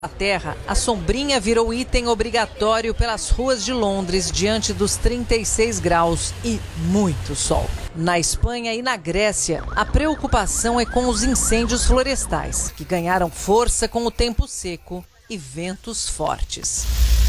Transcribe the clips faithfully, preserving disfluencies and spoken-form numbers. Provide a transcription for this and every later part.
Na Terra, a sombrinha virou item obrigatório pelas ruas de Londres diante dos trinta e seis graus e muito sol. Na Espanha e na Grécia, a preocupação é com os incêndios florestais, que ganharam força com o tempo seco e ventos fortes.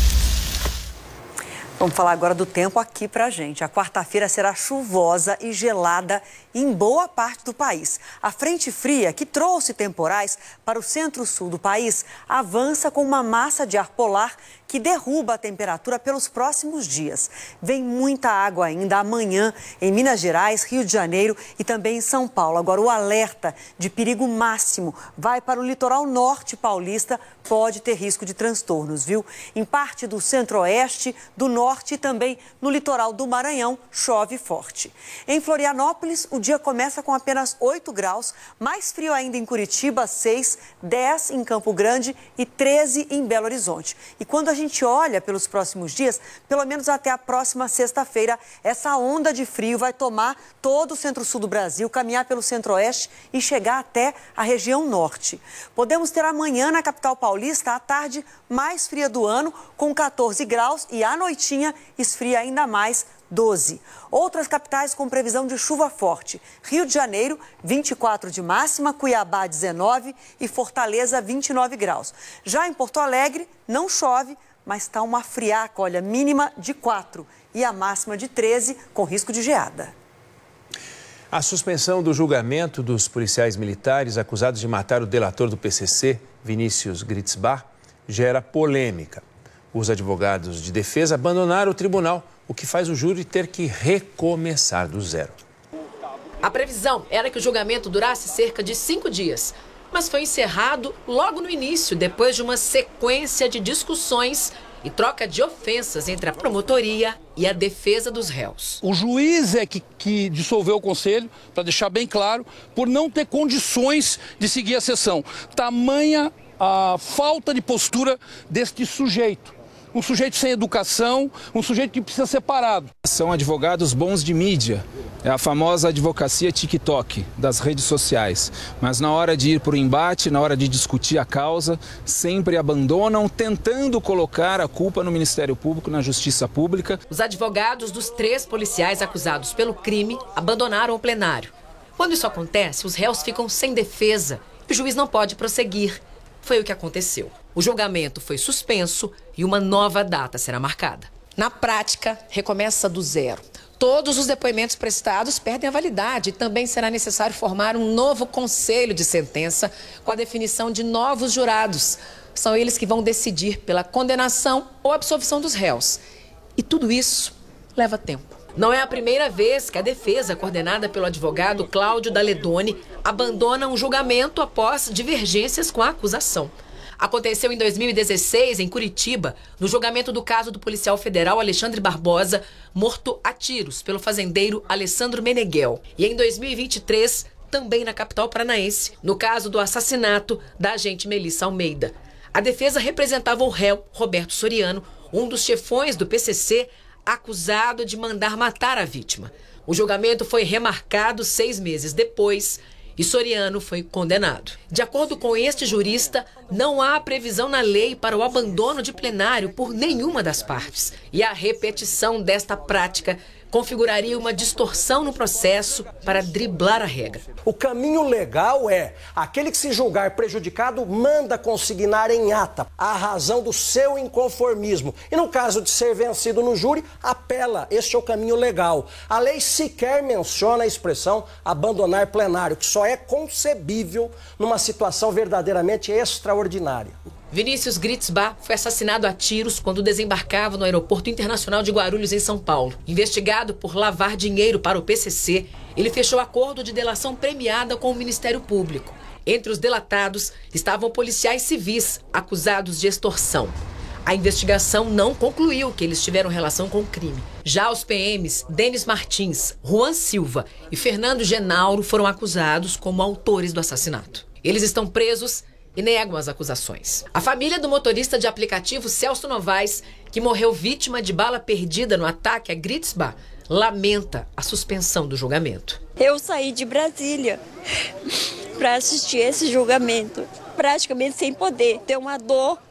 Vamos falar agora do tempo aqui pra gente. A quarta-feira será chuvosa e gelada em boa parte do país. A frente fria, que trouxe temporais para o centro-sul do país, avança com uma massa de ar polar que derruba a temperatura pelos próximos dias. Vem muita água ainda amanhã em Minas Gerais, Rio de Janeiro e também em São Paulo. Agora, o alerta de perigo máximo vai para o litoral norte paulista, pode ter risco de transtornos, viu? Em parte do centro-oeste, do norte e também no litoral do Maranhão, chove forte. Em Florianópolis, o dia começa com apenas oito graus, mais frio ainda em Curitiba, seis, dez em Campo Grande e treze em Belo Horizonte. E quando a gente olha pelos próximos dias, pelo menos até a próxima sexta-feira, essa onda de frio vai tomar todo o centro-sul do Brasil, caminhar pelo centro-oeste e chegar até a região norte. Podemos ter amanhã na capital paulista a tarde mais fria do ano, com quatorze graus, e à noitinha esfria ainda mais, doze. Outras capitais com previsão de chuva forte. Rio de Janeiro, vinte e quatro de máxima, Cuiabá, dezenove e Fortaleza, vinte e nove graus. Já em Porto Alegre, não chove, mas está uma friaca, olha, mínima de quatro e a máxima de treze, com risco de geada. A suspensão do julgamento dos policiais militares acusados de matar o delator do P C C, Vinícius Gritzbach, gera polêmica. Os advogados de defesa abandonaram o tribunal, o que faz o júri ter que recomeçar do zero. A previsão era que o julgamento durasse cerca de cinco dias, mas foi encerrado logo no início, depois de uma sequência de discussões e troca de ofensas entre a promotoria e a defesa dos réus. O juiz é que, que dissolveu o conselho, para deixar bem claro, por não ter condições de seguir a sessão. Tamanha a falta de postura deste sujeito. Um sujeito sem educação, um sujeito que precisa ser parado. São advogados bons de mídia, é a famosa advocacia TikTok das redes sociais. Mas na hora de ir para o embate, na hora de discutir a causa, sempre abandonam, tentando colocar a culpa no Ministério Público, na Justiça Pública. Os advogados dos três policiais acusados pelo crime abandonaram o plenário. Quando isso acontece, os réus ficam sem defesa e o juiz não pode prosseguir. Foi o que aconteceu. O julgamento foi suspenso e uma nova data será marcada. Na prática, recomeça do zero. Todos os depoimentos prestados perdem a validade e também será necessário formar um novo conselho de sentença com a definição de novos jurados. São eles que vão decidir pela condenação ou absolvição dos réus. E tudo isso leva tempo. Não é a primeira vez que a defesa, coordenada pelo advogado Cláudio Daledoni, abandona um julgamento após divergências com a acusação. Aconteceu em dois mil e dezesseis, em Curitiba, no julgamento do caso do policial federal Alexandre Barbosa, morto a tiros pelo fazendeiro Alessandro Meneghel. E em dois mil e vinte e três, também na capital paranaense, no caso do assassinato da agente Melissa Almeida. A defesa representava o réu Roberto Soriano, um dos chefões do P C C, acusado de mandar matar a vítima. O julgamento foi remarcado seis meses depois e Soriano foi condenado. De acordo com este jurista, não há previsão na lei para o abandono de plenário por nenhuma das partes. E a repetição desta prática configuraria uma distorção no processo para driblar a regra. O caminho legal é aquele que se julgar prejudicado manda consignar em ata a razão do seu inconformismo. E no caso de ser vencido no júri, apela. Este é o caminho legal. A lei sequer menciona a expressão abandonar plenário, que só é concebível numa situação verdadeiramente extraordinária. Vinícius Gritzbach foi assassinado a tiros quando desembarcava no Aeroporto Internacional de Guarulhos, em São Paulo. Investigado por lavar dinheiro para o P C C, ele fechou acordo de delação premiada com o Ministério Público. Entre os delatados estavam policiais civis acusados de extorsão. A investigação não concluiu que eles tiveram relação com o crime. Já os P Ms Denis Martins, Juan Silva e Fernando Genauro foram acusados como autores do assassinato. Eles estão presos e negam as acusações. A família do motorista de aplicativo Celso Novaes, que morreu vítima de bala perdida no ataque a Gritzbach, lamenta a suspensão do julgamento. Eu saí de Brasília para assistir esse julgamento, praticamente sem poder, ter uma dor